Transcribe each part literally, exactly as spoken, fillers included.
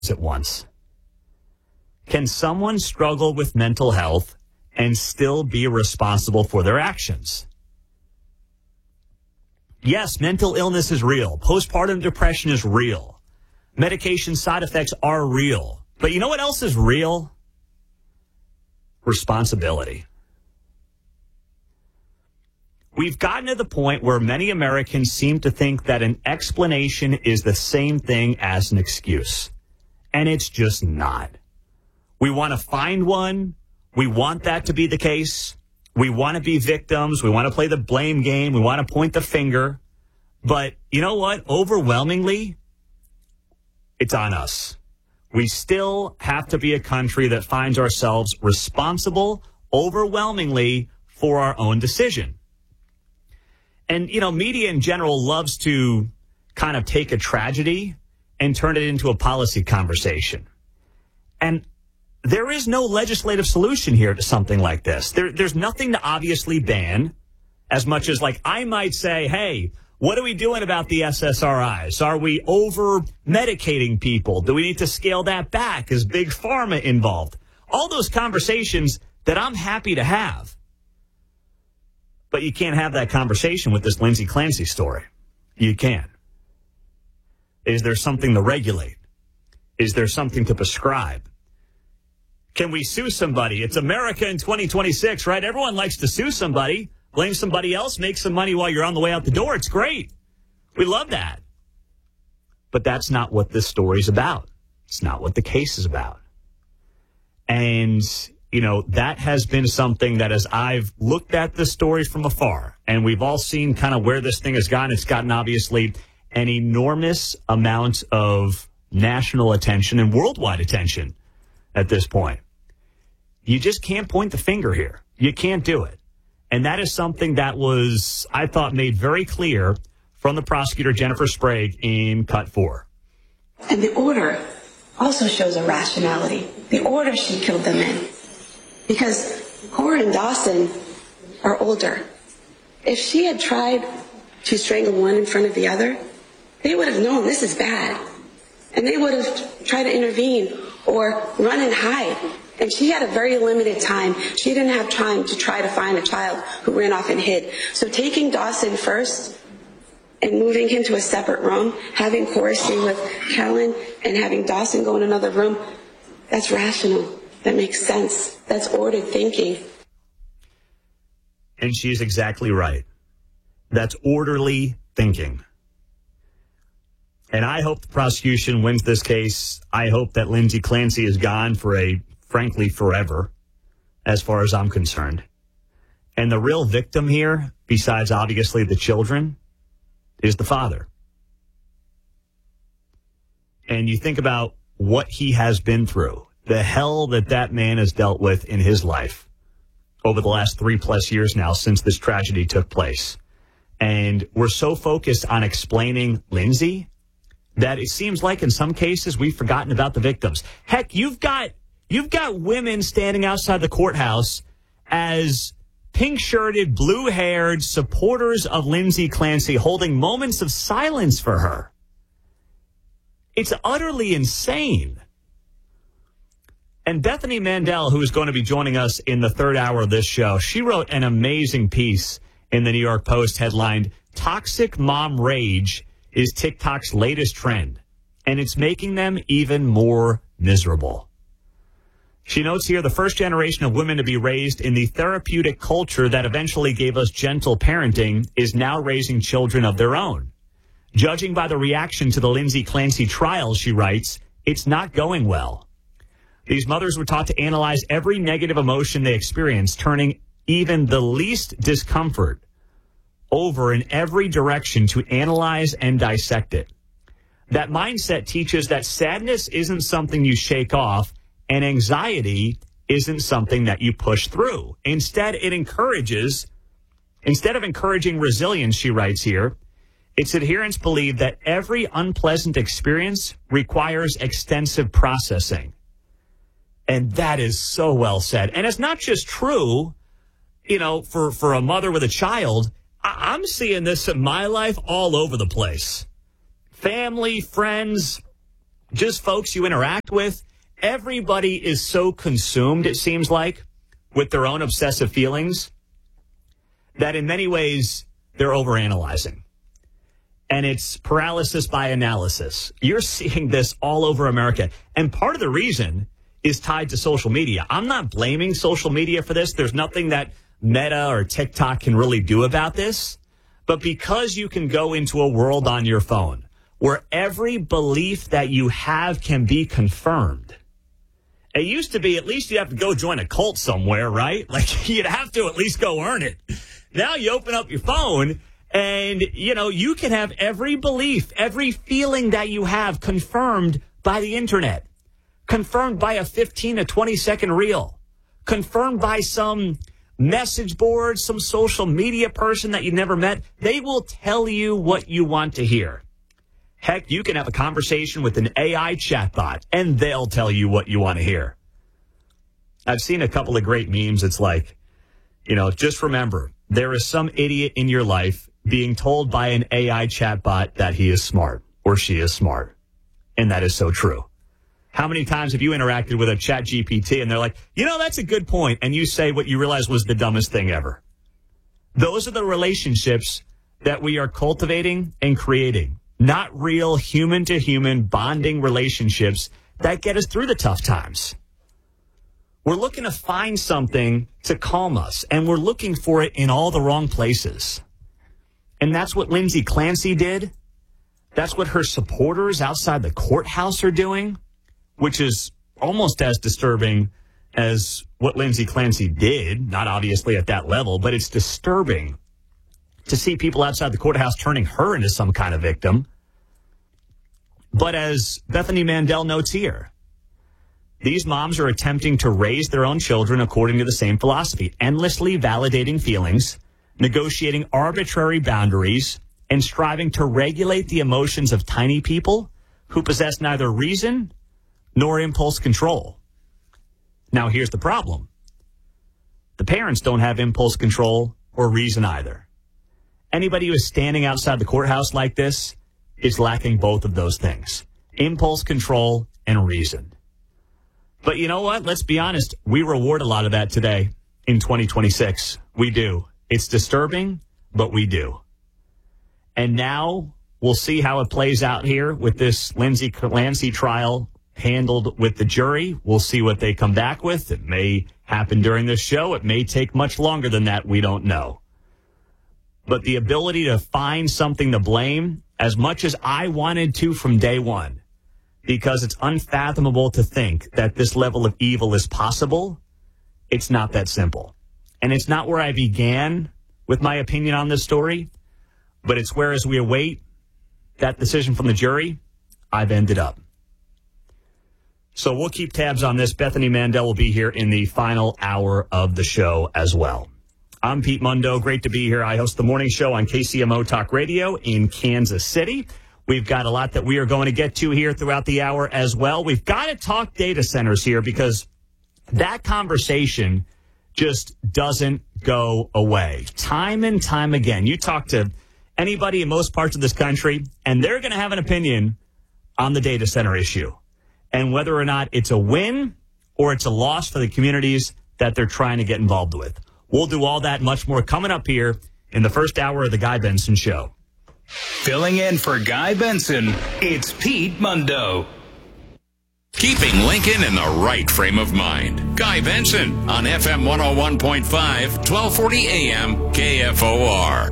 at once. Can someone struggle with mental health and still be responsible for their actions? Yes, mental illness is real. Postpartum depression is real. Medication side effects are real. But you know what else is real? Responsibility. We've gotten to the point where many Americans seem to think that an explanation is the same thing as an excuse. And it's just not. We want to find one. We want that to be the case. We want to be victims. We want to play the blame game. We want to point the finger. But you know what? Overwhelmingly, it's on us. We still have to be a country that finds ourselves responsible overwhelmingly for our own decision. And, you know, media in general loves to kind of take a tragedy and turn it into a policy conversation. And there is no legislative solution here to something like this. There, there's nothing to obviously ban, as much as, like, I might say, hey, what are we doing about the S S R Is? Are we over-medicating people? Do we need to scale that back? Is Big Pharma involved? All those conversations that I'm happy to have. But you can't have that conversation with this Lindsay Clancy story. You can't. Is there something to regulate? Is there something to prescribe? Can we sue somebody? It's America in twenty twenty-six, right? Everyone likes to sue somebody, blame somebody else, make some money while you're on the way out the door. It's great. We love that. But that's not what this story's about. It's not what the case is about. And, you know, that has been something that as I've looked at this story from afar, and we've all seen kind of where this thing has gone, it's gotten obviously an enormous amount of national attention and worldwide attention at this point. You just can't point the finger here. You can't do it. And that is something that was, I thought, made very clear from the prosecutor, Jennifer Sprague, in cut four. And the order also shows a rationality. The order she killed them in. Because Cora and Dawson are older. If she had tried to strangle one in front of the other, they would have known this is bad. And they would have tried to intervene or run and hide. And she had a very limited time. She didn't have time to try to find a child who ran off and hid. So taking Dawson first and moving him to a separate room, having Cora stay with Kellen and having Dawson go in another room, that's rational. That makes sense. That's ordered thinking. And she's exactly right. That's orderly thinking. And I hope the prosecution wins this case. I hope that Lindsay Clancy is gone for a, frankly, forever, as far as I'm concerned. And the real victim here, besides obviously the children, is the father. And you think about what he has been through, the hell that that man has dealt with in his life over the last three plus years now since this tragedy took place. And we're so focused on explaining Lindsay that it seems like in some cases we've forgotten about the victims. Heck, you've got you've got women standing outside the courthouse as pink-shirted, blue-haired supporters of Lindsay Clancy holding moments of silence for her. It's utterly insane. And Bethany Mandel, who is going to be joining us in the third hour of this show, she wrote an amazing piece in the New York Post headlined, "Toxic Mom Rage is TikTok's latest trend, and it's making them even more miserable." She notes here, the first generation of women to be raised in the therapeutic culture that eventually gave us gentle parenting is now raising children of their own. Judging by the reaction to the Lindsay Clancy trial, she writes, it's not going well. These mothers were taught to analyze every negative emotion they experienced, turning even the least discomfort over in every direction to analyze and dissect it. That mindset teaches that sadness isn't something you shake off and anxiety isn't something that you push through. Instead, it encourages, instead of encouraging resilience, she writes here, its adherents believe that every unpleasant experience requires extensive processing. And that is so well said. And it's not just true, you know, for, for a mother with a child. I- I'm seeing this in my life all over the place. Family, friends, just folks you interact with. Everybody is so consumed, it seems like, with their own obsessive feelings that in many ways they're overanalyzing. And it's paralysis by analysis. You're seeing this all over America. And part of the reason is tied to social media. I'm not blaming social media for this. There's nothing that Meta or TikTok can really do about this. But because you can go into a world on your phone where every belief that you have can be confirmed. It used to be at least you have to go join a cult somewhere, right? Like you'd have to at least go earn it. Now you open up your phone and, you know, you can have every belief, every feeling that you have confirmed by the internet, confirmed by a fifteen to twenty second reel, confirmed by some message board, some social media person that you never met. They will tell you what you want to hear. Heck, you can have a conversation with an A I chatbot, and they'll tell you what you want to hear. I've seen a couple of great memes. It's like, you know, just remember, there is some idiot in your life being told by an A I chatbot that he is smart or she is smart. And that is so true. How many times have you interacted with a chat G P T and they're like, you know, that's a good point, and you say what you realize was the dumbest thing ever? Those are the relationships that we are cultivating and creating. Not real human-to-human bonding relationships that get us through the tough times. We're looking to find something to calm us, and we're looking for it in all the wrong places. And that's what Lindsay Clancy did. That's what her supporters outside the courthouse are doing, which is almost as disturbing as what Lindsay Clancy did. Not obviously at that level, but it's disturbing to see people outside the courthouse turning her into some kind of victim. But as Bethany Mandel notes here, these moms are attempting to raise their own children according to the same philosophy, endlessly validating feelings, negotiating arbitrary boundaries, and striving to regulate the emotions of tiny people who possess neither reason nor impulse control. Now, here's the problem. The parents don't have impulse control or reason either. Anybody who is standing outside the courthouse like this is lacking both of those things, impulse control and reason. But you know what? Let's be honest. We reward a lot of that today in twenty twenty-six. We do. It's disturbing, but we do. And now we'll see how it plays out here with this Lindsay Clancy trial handled with the jury. We'll see what they come back with. It may happen during this show. It may take much longer than that. We don't know. But the ability to find something to blame, as much as I wanted to from day one, because it's unfathomable to think that this level of evil is possible, it's not that simple. And it's not where I began with my opinion on this story, but it's where, as we await that decision from the jury, I've ended up. So we'll keep tabs on this. Bethany Mandel will be here in the final hour of the show as well. I'm Pete Mundo. Great to be here. I host the morning show on K C M O Talk Radio in Kansas City. We've got a lot that we are going to get to here throughout the hour as well. We've got to talk data centers here because that conversation just doesn't go away. Time and time again, you talk to anybody in most parts of this country, and they're going to have an opinion on the data center issue and whether or not it's a win or it's a loss for the communities that they're trying to get involved with. We'll do all that and much more coming up here in the first hour of the Guy Benson Show. Filling in for Guy Benson, it's Pete Mundo. Keeping Lincoln in the right frame of mind. Guy Benson on F M one oh one point five, twelve forty A M, K F O R.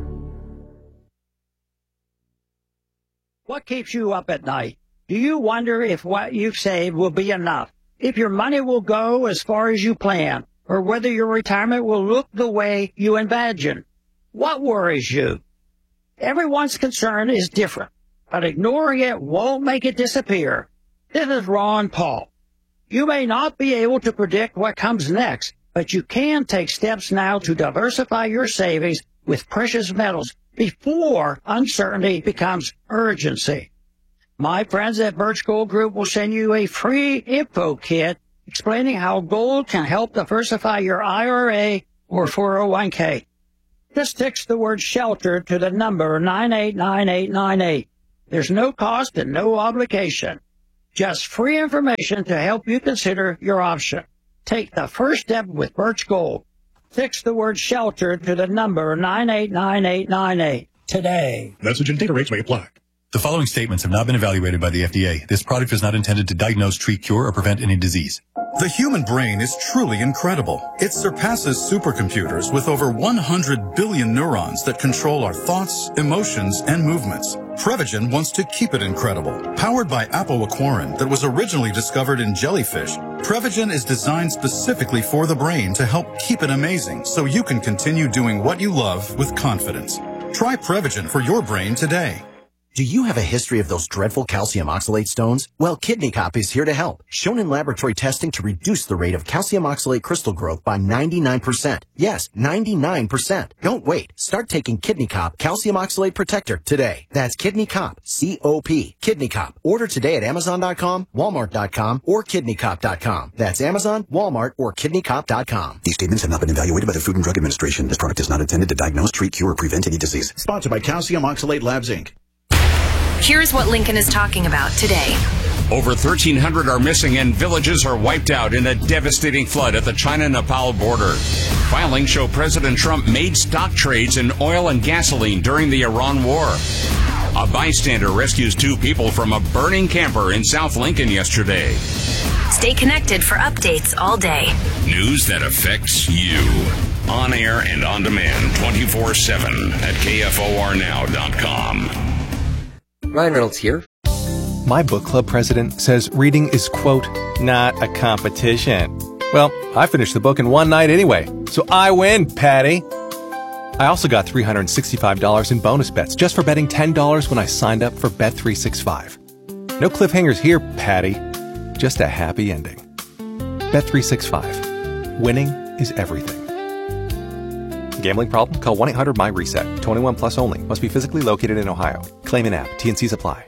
What keeps you up at night? Do you wonder if what you've saved will be enough? If your money will go as far as you plan? Or whether your retirement will look the way you imagine? What worries you? Everyone's concern is different, but ignoring it won't make it disappear. This is Ron Paul. You may not be able to predict what comes next, but you can take steps now to diversify your savings with precious metals before uncertainty becomes urgency. My friends at Birch Gold Group will send you a free info kit explaining how gold can help diversify your I R A or four oh one k. Just text the word shelter to the number nine eight nine eight nine eight. There's no cost and no obligation. Just free information to help you consider your option. Take the first step with Birch Gold. Text the word shelter to the number nine eight nine eight nine eight today. Message and data rates may apply. The following statements have not been evaluated by the F D A. This product is not intended to diagnose, treat, cure, or prevent any disease. The human brain is truly incredible. It surpasses supercomputers with over one hundred billion neurons that control our thoughts, emotions, and movements. Prevagen wants to keep it incredible. Powered by apoaquarin that was originally discovered in jellyfish, Prevagen is designed specifically for the brain to help keep it amazing so you can continue doing what you love with confidence. Try Prevagen for your brain today. Do you have a history of those dreadful calcium oxalate stones? Well, Kidney Cop is here to help. Shown in laboratory testing to reduce the rate of calcium oxalate crystal growth by ninety-nine percent. Yes, ninety-nine percent. Don't wait. Start taking Kidney Cop Calcium Oxalate Protector today. That's Kidney Cop, C O P. Kidney Cop. Order today at Amazon dot com, Walmart dot com, or Kidney Cop dot com. That's Amazon, Walmart, or Kidney Cop dot com. These statements have not been evaluated by the Food and Drug Administration. This product is not intended to diagnose, treat, cure, or prevent any disease. Sponsored by Calcium Oxalate Labs, Incorporated. Here's what Lincoln is talking about today. Over thirteen hundred are missing and villages are wiped out in a devastating flood at the China-Nepal border. Filings show President Trump made stock trades in oil and gasoline during the Iran war. A bystander rescues two people from a burning camper in South Lincoln yesterday. Stay connected for updates all day. News that affects you. On air and on demand twenty-four seven at K F O R now dot com. Ryan Reynolds here. My book club president says reading is, quote, not a competition. Well, I finished the book in one night anyway, so I win, Patty. I also got three hundred sixty-five dollars in bonus bets just for betting ten dollars when I signed up for Bet three sixty-five. No cliffhangers here, Patty. Just a happy ending. Bet three sixty-five. Winning is everything. Gambling problem? Call one eight hundred my reset. twenty-one plus only. Must be physically located in Ohio. Claim in app. T N Cs apply.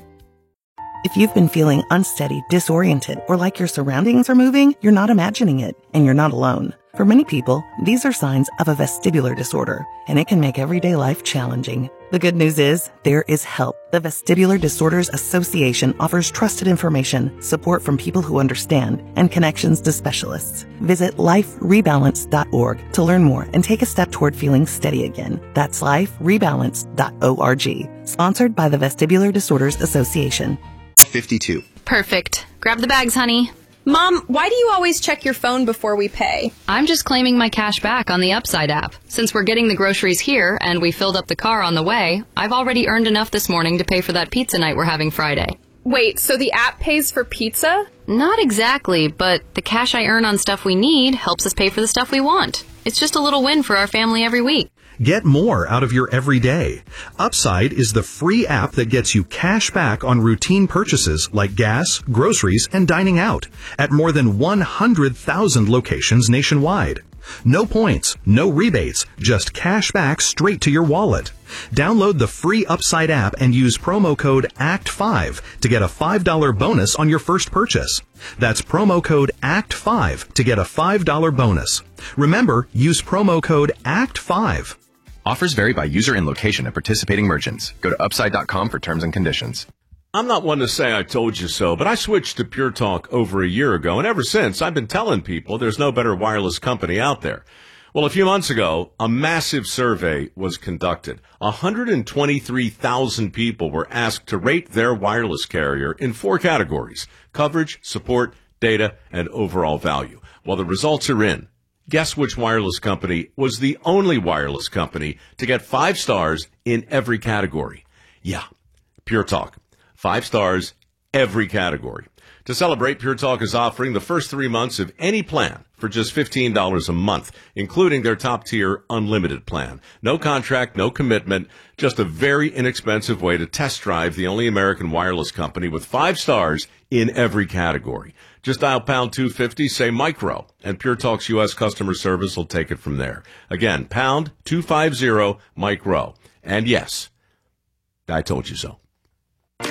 If you've been feeling unsteady, disoriented, or like your surroundings are moving, you're not imagining it, and you're not alone. For many people, these are signs of a vestibular disorder, and it can make everyday life challenging. The good news is, there is help. The Vestibular Disorders Association offers trusted information, support from people who understand, and connections to specialists. Visit life rebalance dot org to learn more and take a step toward feeling steady again. That's life rebalance dot org. Sponsored by the Vestibular Disorders Association. fifty-two. Perfect. Grab the bags, honey. Mom, why do you always check your phone before we pay? I'm just claiming my cash back on the Upside app. Since we're getting the groceries here and we filled up the car on the way, I've already earned enough this morning to pay for that pizza night we're having Friday. Wait, so the app pays for pizza? Not exactly, but the cash I earn on stuff we need helps us pay for the stuff we want. It's just a little win for our family every week. Get more out of your everyday. Upside is the free app that gets you cash back on routine purchases like gas, groceries, and dining out at more than one hundred thousand locations nationwide. No points, no rebates, just cash back straight to your wallet. Download the free Upside app and use promo code A C T five to get a five dollars bonus on your first purchase. That's promo code A C T five to get a five dollars bonus. Remember, use promo code A C T five. Offers vary by user and location at participating merchants. Go to upside dot com for terms and conditions. I'm not one to say I told you so, but I switched to Pure Talk over a year ago, and ever since, I've been telling people there's no better wireless company out there. Well, a few months ago, a massive survey was conducted. one hundred twenty-three thousand people were asked to rate their wireless carrier in four categories: coverage, support, data, and overall value. Well, the results are in. Guess which wireless company was the only wireless company to get five stars in every category? Yeah, Pure Talk. Five stars, every category. To celebrate, Pure Talk is offering the first three months of any plan for just fifteen dollars a month, including their top-tier unlimited plan. No contract, no commitment, just a very inexpensive way to test drive the only American wireless company with five stars in every category. Just dial pound two fifty, say micro, and Pure Talk's U S customer service will take it from there. Again, pound two fifty, micro. And yes, I told you so.